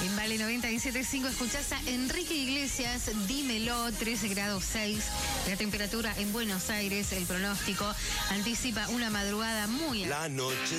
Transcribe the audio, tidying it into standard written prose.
En Vale 97.5 escuchás a Enrique Iglesias, Dímelo, 13 grados 6. La temperatura en Buenos Aires, el pronóstico anticipa una madrugada muy... La noche